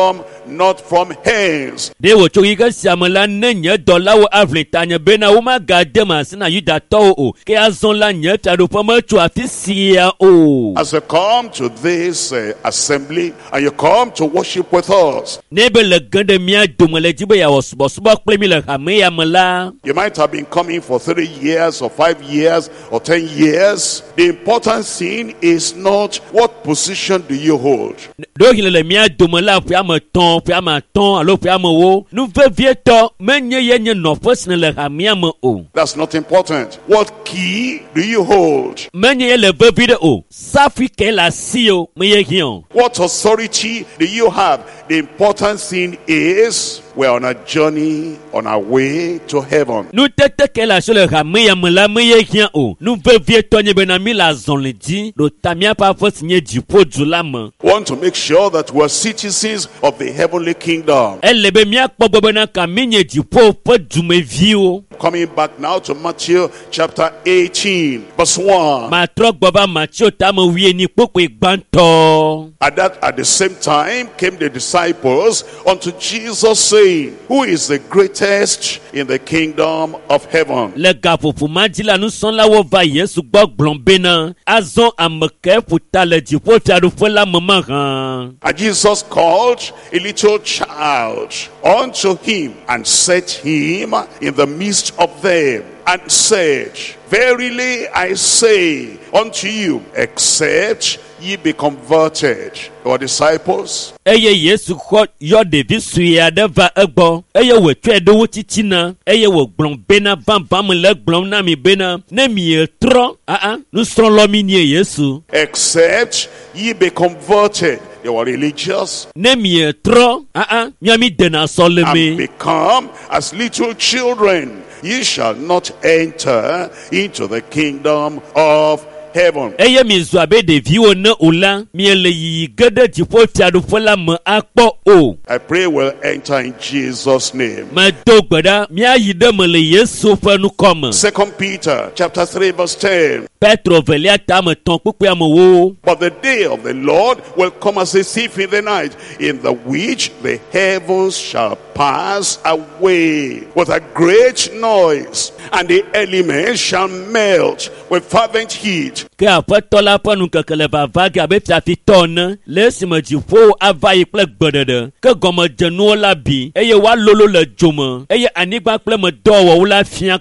not from hence. De wo tso yi ke siame la ne nye dɔlawo avli tanye bena wo magade ma sina Yudatɔwo o ke azɔn la nye fiaɖoƒe metso afi sia o. As you come to this uh, assembly and you come to worship with us, ne be le ge ɖe mía dome le dzi be yeawɔ subɔsubɔ kple mi le hame ya me la. you might have been coming for three years or five years or ten years. The important thing is not what position do you hold. ɖo yi le le mía dome la ƒe ame tɔn ƒe ame atɔn alo ƒe ame wo nu vevietɔ menye ye nye nɔƒe si ne le hamea me o. That's not important. What key do you hold? menye ye le vevi ɖe o safi ke le asi o meye hiã o. What authority do you have? The important thing is we're on a journey on our way to heaven. nutete ke le asi le hamea me la meye hiã o nu vevietɔ nye bena mi le azɔli dzi ɖo ta míaƒe aƒe si nye dziƒo du la me. Want to make sure that we're citizens of the heavenly kingdom. ele be míakpɔ gbɔ bena ka mi nye dziƒo ƒe dumeviwo. Coming back now to Matthew chapter eighteen, verse one. matrɔ gbɔ va Matthew tame wuieni kpokpoe gbãtɔ. At that, at the same time came the disciples unto Jesus, saying, who is the greatest in the kingdom of heaven? le gaƒoƒo ma dzi la nusrɔ̃lawo va Yesu gbɔ gblɔm bena azɔ ame ke ƒota le dziƒo fiaɖoƒe la me mahã. And Jesus called a little child unto him and set him in the midst of them and said, verily I say unto you, except ye be converted. Your disciples, eye Yesu xɔ yɔ ɖevi sue aɖe va egbɔ eye wòtsɔe ɖe wo titina eye wògblɔm bena vavã me le gblɔm na mi bena ne mietrɔ aa nusrɔ̃lɔ mi nie Yesu. except ye be converted. They were religious ne mietrɔ aa miami dena sɔ le and me. become as little children. Ye shall not enter into the kingdom of heaven. eye mizu abe ɖeviwo ne o la miele yiyi ge ɖe dziƒo fiaɖoƒe la me akpɔ o. I pray we'll enter in Jesus' name. medo gbe ɖa míayi ɖe me le Yesu ƒe nukɔme. Second Peter chapter three verse ten. Petro velia tame tɔn kpukpea me wo. But the day of the Lord will come as a thief in the night, in the which the heavens shall pass away with a great noise, and the elements shall melt with fervent heat. ke aƒetɔ la ƒe nukeke le vava ge abe fiafitɔ ene le esime dziƒowo ava yi kple gbeɖeɖe ke gɔmedzenuwo la bi eye woalolo le dzo me eye anyigba kple medɔwɔwɔ la fia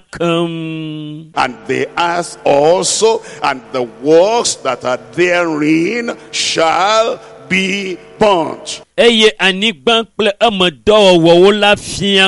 keŋ. And the earth also, and the works that are therein shall be burnt. eye anyigba kple emedɔwɔwɔwo la fia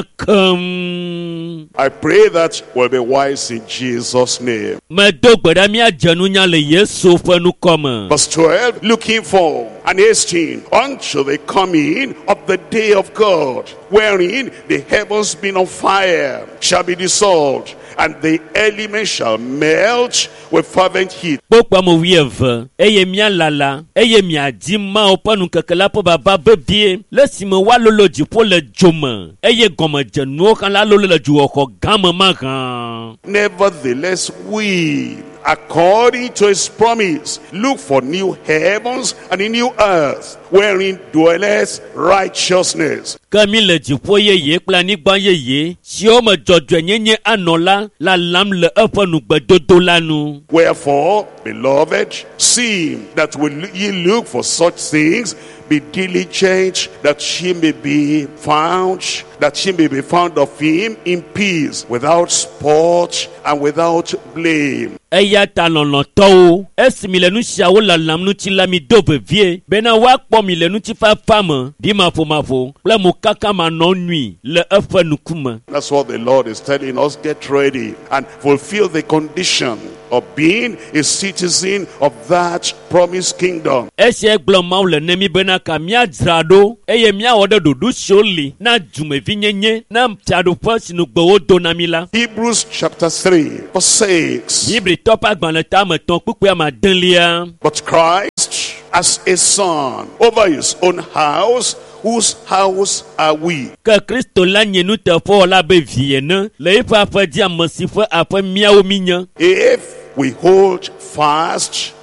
keŋ. I pray that we'll be wise in Jesus' name. medo gbe ɖa míadze nunya le Yesu ƒe nukɔme. Verse twelve, looking for and hasting unto the coming of the day of God, wherein the heavens being on fire shall be dissolved, and the elements shall melt with fervent heat. kpokpa me wuieve eye míalala eye miadi Mawu ƒe nukeke la ƒe baba vevie le esime woalolo dziƒo le dzo me eye gɔmedzenuwo hã la lolo le dzoxɔ gã me mahã. Nevertheless, we, according to his promise, look for new heavens and a new earth, wherein dwelleth righteousness. ke mi le dziƒo yeye kple anyigba yeye siwo me dzɔdzɔenyenye anɔ la lalam le eƒe nugbedodo la nu. Wherefore, beloved, seeing that we, ye look for such things, be diligent that ye may be found, that ye may be found of him in peace, without spot and without blame. eya ta lɔlɔ̃tɔwo esi mi le nu siawo lalam ŋuti la mi do vevie bena woakpɔ mi le ŋutifafa me ɖimafomafo kple mokakamanɔ nyui le eƒe ŋkume. That's what the Lord is telling us. Get ready and fulfill the condition of being a citizen of that promised kingdom. esia gblɔ Mawu le ne mi bena ka míadzra ɖo eye míawɔ ɖe ɖoɖo siwo li na dumevi nyenye na fiaɖoƒe si nu gbewo do na mi la. Hebrews chapter three verse six. Hibritɔ ƒe agbalẽ tame tɔn kpukpea madelia. But Christ as a son over his own house, whose house are we? ke Kristo la nye nuteƒewɔla be vi ene le eƒe aƒe dzi ame si ƒe aƒe míawo mi nye. If we hold fast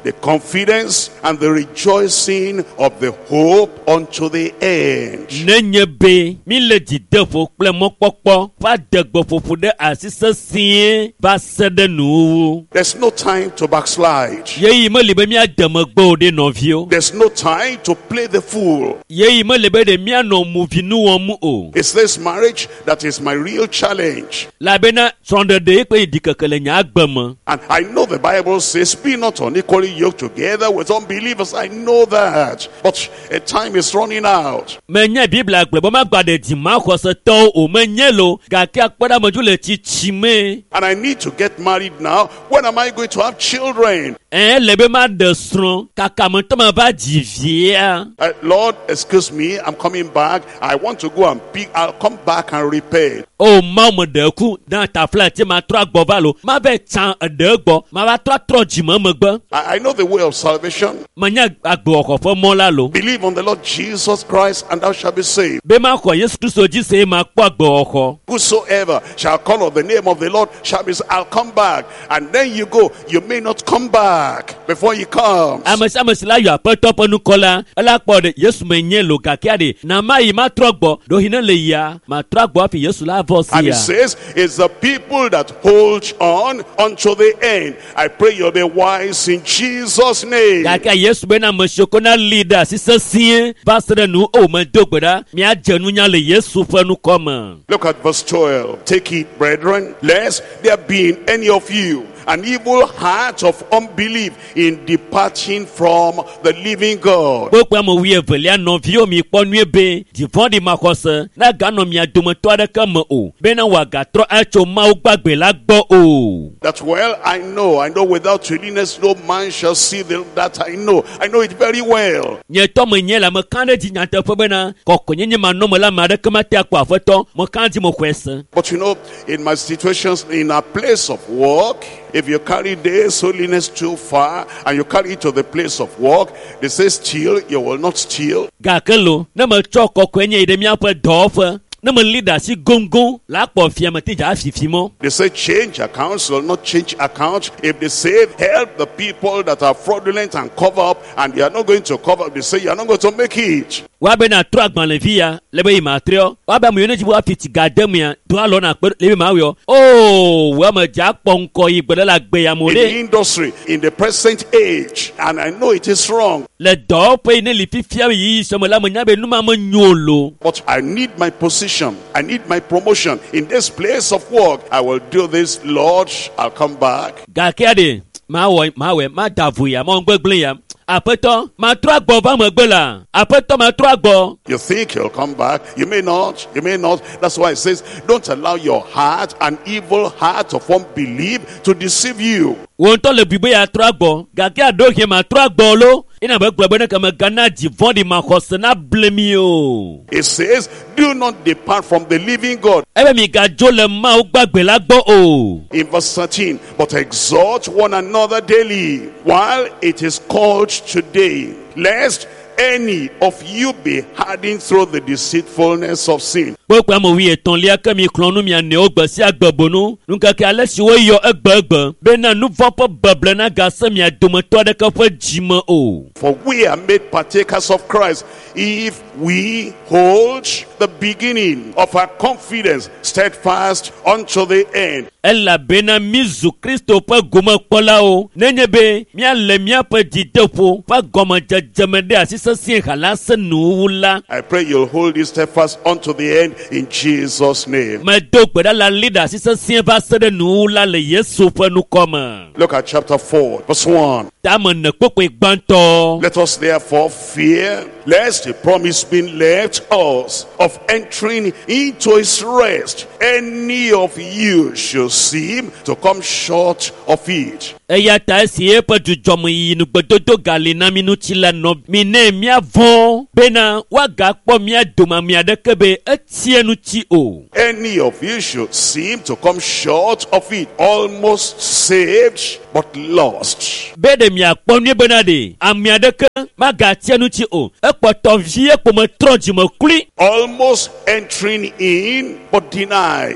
the confidence and the rejoicing of the hope unto the end. Nenye be mi le jidefo kple mɔkpɔkpɔ va de gbeƒoƒo ɖe asise sie va se ɖe nuwuwu. There's no time to backslide. Yeyi meli be miade megbe o ɖe nɔviwo. There's no time to play the fool. Yeyi meli be ɖe mianɔ movinu wɔm o. It's this marriage that is my real challenge. Labena srɔ̃ɖeɖe kpe yi keke le nye agbe me. And I know the Bible says, be not unequally yoked together with unbelievers. I know that. But a time is running out. Menye Biblia gblɔ be magba ɖe dzi ma xɔsetɔwo o menye lo gake akpɔɖamedzo le tsitsi me. And I need to get married now. When am I going to have children? Eh le be ma ɖe srɔ̃ kaka me tɔ me va dzi via. Uh, Lord, excuse me, I'm coming back. I want to go and pick. I'll come back and repay. O ma me ɖe ku na tafla ti ma trɔ agbɔ va lo ma ve tsa ɖe gbɔ ma va trɔ trɔ dzi me megbe. I, I know the way of salvation. Menye agbewɔxɔ ƒe mɔ la lo. Believe on the Lord Jesus Christ and thou shalt be saved. Be ma xɔ Yesu Kristo dzi se ma kpɔ agbewɔxɔ. Whosoever shall call on the name of the Lord shall be saved. I'll come back. And then you go. You may not come back before he comes. Ame sia ame si la yɔ aƒetɔ ƒe nukɔ la ela kpɔ ɖe Yesu me nye lo gakea ɖe na ma yi ma trɔ gbɔ ɖo hi ne le yia ma trɔ gbɔ hafi Yesu la vɔ And si it ya. says, it's the people that hold on unto the end. I pray you'll be wise in Jesus' name. Gakea Yesu be na ame siwo ko na li ɖe asi sesĩe va se ɖe nu o me do gbe ɖa miadze nunya le Yesu ƒe nukɔ me. Look at verse twelve. Take it, brethren, lest there be in any of you an evil heart of unbelief in departing from the living God. Kpokpe ame wi evelia nɔviwo mi kpɔ nue be divɔ̃ɖi maxɔse na ganɔ mia dometɔ aɖeke me o bena wòagatrɔ atso Mawu gbagbe la gbɔ o. That well, I know, I know without holiness no man shall see the, that I know. I know it very well. Nye tɔ me nye la me ka ɖe dzi nyateƒe bena kɔkɔnyenye manɔme la ame aɖeke mate akpɔ aƒetɔ me ka dzi me xɔe se. But you know, in my situations, in a place of work, if you carry this holiness too far and you carry it to the place of work, they say steal, you will not steal. Gake lo ne me tsɔ kɔkɔenye yi ɖe miaƒe dɔwɔƒe ne me li ɖe asi goŋgoŋ la kpɔ fia me te dza afifi mɔ. They say change accounts, you will not change accounts. If they say help the people that are fraudulent and cover up and they are not going to cover up, they say you are not going to make it. Wa be na trɔ agbalẽvi ya le be yi ma trɔ wa be ame yiwo ne dzi be woafi tsi ga de mea do alɔ na kpe le be ma wyɔ o wo ame dza kpɔ ŋkɔ yi gbe ɖe le agbe ya mo In the ɖe industry, in the present age, and I know it is wrong, le dɔwɔƒe yi ne li fifia yi sɔme la me nya be nu ma me nyo lo. but I need my position. I need my promotion. In this place of work, I will do this, Lord, I'll come back. Gakea ɖe ma wɔ ma wɔ ma da vo ya ma ŋgbe gblẽ ya aƒetɔ ma trɔ agbɔ va megbe la aƒetɔ ma trɔ agbɔ. You think you'll come back. You may not. You may not. That's why it says, don't allow your heart, an evil heart of unbelief, to deceive you. Wo ŋutɔ le bui be ya trɔ agbɔ gakea ɖo hie ma trɔ agbɔ lo ina be gblɔ be ne keme gana dzivɔ̃ɖi maxɔse na ble mi o. It says, do not depart from the living God. Ebe mi gadzo le Mawu gbagbe la gbɔ o. In verse thirteen, but exhort one another daily, while it is called today, lest any of you be hardened through the deceitfulness of sin. Kpokpe ame wi etɔ̃lia ke mi xlɔ̃ nu mia nɔewo gbe sia gbe bonu nukeke ale si woyɔ egbegbe bena nu vɔ̃ ƒe beble na gase mia dometɔ aɖeke ƒe dzi me o. For we are made partakers of Christ if we hold the beginning of our confidence steadfast unto the end. Elabena mi zu Kristo ƒe gomekpɔlawo nenye be míale míaƒe dzideƒo ƒe gɔmedzedzeme ɖe asi sesĩe hala se nuwuwu la. I pray you'll hold it steadfast unto the end in Jesus' name. Medo gbe ɖa la li ɖe asi sesĩe va se ɖe nuwuwu la le Yesu ƒe nukɔ me. Look at chapter four, verse one. Tame ne kpokpe gbãtɔ. Let us therefore fear, lest a promise be left us of entering into his rest, any of you should seem to come short of it. Eya ta esi eƒe dzudzɔme yiyi nu gbedodo gali na mi ŋuti la nɔ mi ne miavɔ̃ bena woagakpɔ mia dome ame aɖeke be etie ŋuti o. Any of you should seem to come short of it, almost saved but lost. Be ɖe miakpɔ nue bena ɖe ame aɖeke magatie ŋuti o ekpɔtɔ vie kpome trɔ dzime klui. Almost entering in but denied.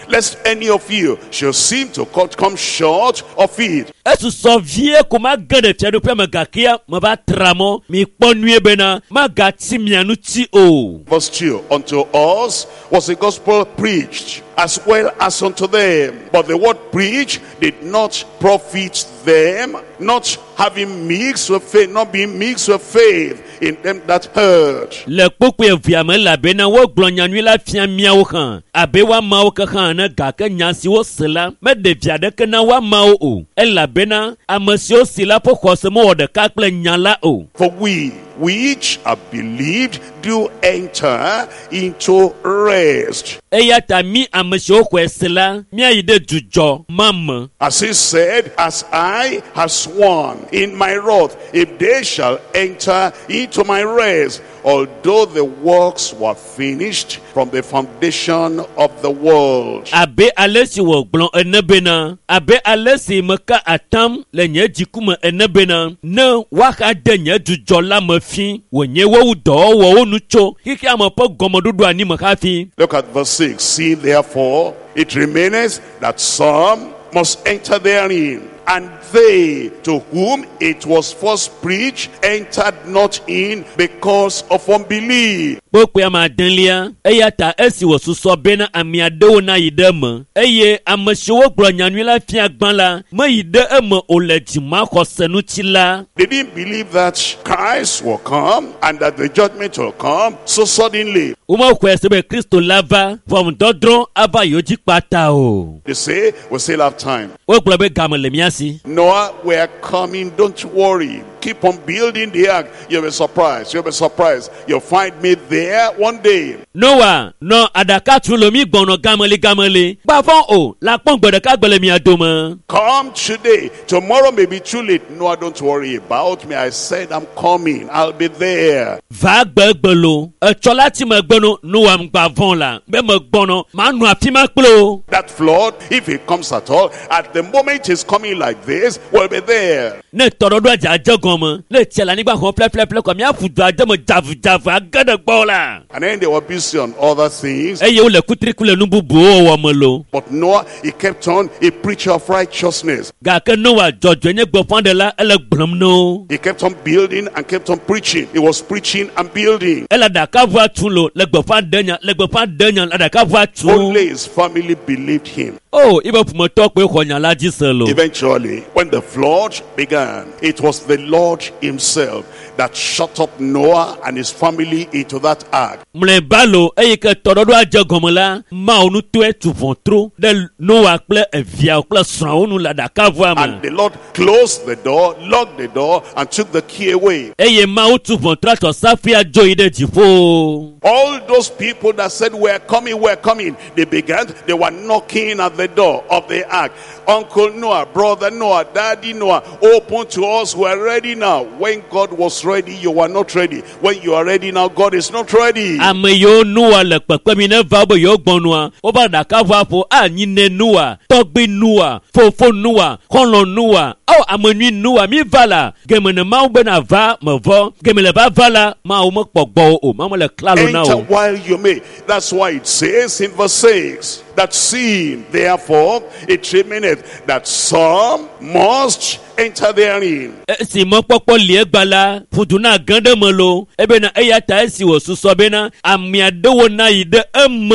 lest any of you should seem to cut, come short of it. Esu sɔ vie ko ma gɛn de fiaɖoƒe me gakia me va tra mɔ mi kpɔ nue bena magati mia nu ti o. Verse two, unto us was the gospel preached as well as unto them, but the word preached did not profit them, not having mixed with faith, not being mixed with faith in them that heard. Le kpokpe evia me labena wo gblɔ nyanyui la fia miawo hã abe wa mawo ke hã ne gake nya si wo se la me ɖevi aɖeke na wa mawo o elabena ame siwo si la ƒe xɔse mewɔ ɖeka kple nya la o. For we which have believed do enter into rest. Eya ta mi ame siwo xɔe se la míayi ɖe dzudzɔ ma me. As he said, as I have sworn in my wrath, if they shall enter into my rest, although the works were finished from the foundation of the world. Abe ale si wɔ gblɔ ene bena abe ale si meka atam le nye dziku me ene bena ne woaxa de nye dzudzɔ la me fi wònye wowu dɔwɔwɔwo nu tso xixea me ƒe gɔmeɖoɖo ani me hafi. Look at verse six. See therefore it remaineth that some must enter therein, and they to whom it was first preached entered not in because of unbelief. Kpokpe ama adelia eya ta esi wò susɔ bena ame aɖewo na yi ɖe me eye ame siwo gblɔ nyanyui la fia gbã la me yi ɖe eme o le dzimaxɔse ŋuti la. They didn't believe that Christ will come and that the judgment will come so suddenly. Womexɔe se be Kristo la va ʋɔnudɔdrɔ̃ ava yewo dzi kpata o. They say we still have time. Wogblɔ be game le mía si. Noah, we are coming, don't worry. Keep on building the ark. You'll be surprised. You'll be surprised. You'll find me there one day. Noah, no adaka tu lo mi gbɔnɔ gamele gamele. Bavon o, la kpɔn gbɛɖeka gbɛle mia dome. Come today. Tomorrow may be too late. Noah, don't worry about me. I said I'm coming. I'll be there. Va gbɛgbɛlo. Etsɔ la ti me gbɛno Noah gbavɔn la. Bɛ me gbɔnɔ ma nu afi ma kplo. That flood, if it comes at all, at the moment it's coming like this, we'll be there. Ne tɔɖɔɖɔ adzadze gɔme. Ne tia la nigba xɔ ƒlɛƒlɛƒlɛ kɔ mia fu do ade me dzavujavu age ɖe gbɔ la. And then they were busy on other things. Eye wole kutriku le nu bubuwo wɔwɔ me lo. But Noah, he kept on a preacher of righteousness. Gake Noah dzɔdzɔe nye gbɔƒãɖela ele gblɔm no. He kept on building and kept on preaching. He was preaching and building. Ele ɖakavɔa tu lo le gbeƒã ɖenya le gbeƒã ɖenya le ɖakavɔa tu. Only his family believed him. Oh, ibe ƒometɔ kpe xɔ nya la dzi se lo. Eventually, when the flood began, it was the Lord himself that shut up Noah and his family into that ark. Mlɔeba lo eye ke tɔɖɔɖɔ adze gɔme la Mawu nutɔe tu ʋɔtro ɖe Noah kple eviawo kple srɔ̃wo nu le ɖakavɔa me. And the Lord closed the door, locked the door, and took the key away. Eye Mawu tu ʋɔtro atɔ safi adzo yi ɖe dziƒo. All those people that said we're coming, we're coming, they began, they were knocking at the door of the ark. Uncle Noah, brother Noah, daddy Noah, open to us, we're ready now. When God was ready, you were not ready. When you are ready now, God is not ready. Ame yiwo Noah le kpekpemi ne va be yewo gbɔnua woba ɖakavɔa ƒo anyi ne Noah tɔgbi Noah fofo Noah xɔlɔ̃ Noah ɔ amenui Noah mi va la geme ne Mawu bena va me vɔ geme le va va la Mawu mekpɔ gbɔ o Mawu le klalo na Enter o. while you may. That's why it says in verse six that seeing therefore it remaineth that some must enter therein. Esi mɔkpɔkpɔ lie gba la ƒudu na gã ɖe me lo ebe na eya ta esi wò susɔ bena ame aɖewo na yi ɖe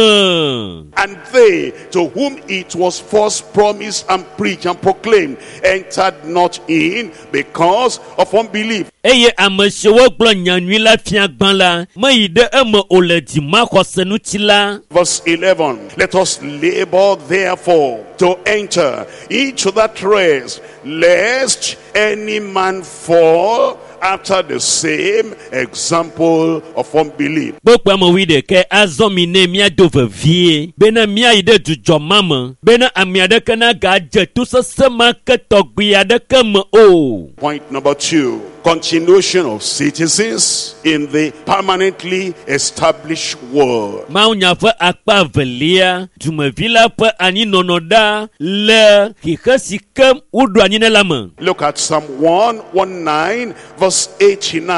eme. And they to whom it was first promised and preached and proclaimed entered not in because of unbelief. Eye ame siwo gblɔ nyanyui la fia gbã la meyi ɖe eme o le dzimaxɔse ŋuti la. Verse eleven, let us labor therefore to enter into that rest, lest any man fall after the same example of unbelief. Gbogbo amewi ɖeke azɔ mi ne míado vevie bena míayi ɖe dzudzɔ ma me bena ame aɖeke na gadze to sesẽ ma ke tɔgbi aɖeke me o. Point number two, continuation of citizens in the permanently established world. Mawunya ƒe akpa evelia dumevi la ƒe anyinɔnɔ ɖa le xixe si ke woɖo anyi ne la me. Look at Psalm one nineteen verse eighty-nine.